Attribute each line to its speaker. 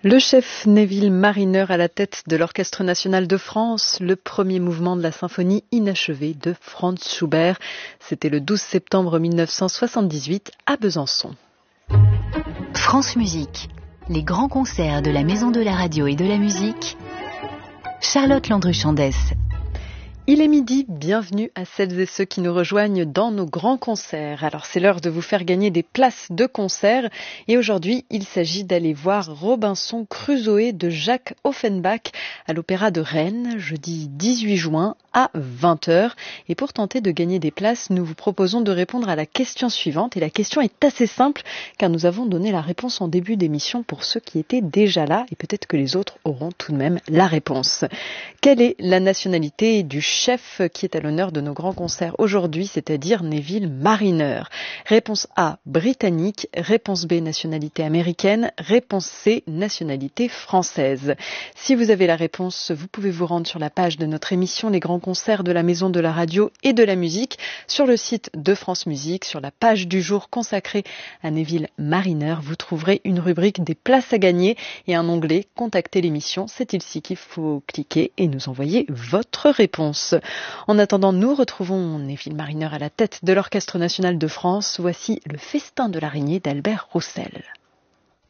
Speaker 1: Le chef Neville Marriner à la tête de l'Orchestre national de France, le premier mouvement de la symphonie inachevée de Franz Schubert. C'était le 12 septembre 1978 à Besançon.
Speaker 2: France Musique, les grands concerts de la Maison de la Radio et de la Musique. Charlotte Landru-Chandès.
Speaker 1: Il est midi, bienvenue à celles et ceux qui nous rejoignent dans nos grands concerts. Alors c'est l'heure de vous faire gagner des places de concert et aujourd'hui il s'agit d'aller voir Robinson Crusoé de Jacques Offenbach à l'Opéra de Rennes, jeudi 18 juin à 20h. Et pour tenter de gagner des places, nous vous proposons de répondre à la question suivante. Et la question est assez simple car nous avons donné la réponse en début d'émission pour ceux qui étaient déjà là et peut-être que les autres auront tout de même la réponse. Quelle est la nationalité du chef qui est à l'honneur de nos grands concerts aujourd'hui, c'est-à-dire Neville Marriner? Réponse A, britannique. Réponse B, nationalité américaine. Réponse C, nationalité française. Si vous avez la réponse, vous pouvez vous rendre sur la page de notre émission Les Grands Concerts de la Maison de la Radio et de la Musique, sur le site de France Musique, sur la page du jour consacrée à Neville Marriner. Vous trouverez une rubrique des places à gagner et un onglet Contacter l'émission. C'est ici qu'il faut cliquer et nous envoyer votre réponse. En attendant, nous retrouvons Neville Marriner à la tête de l'Orchestre national de France. Voici le Festin de l'araignée d'Albert Roussel.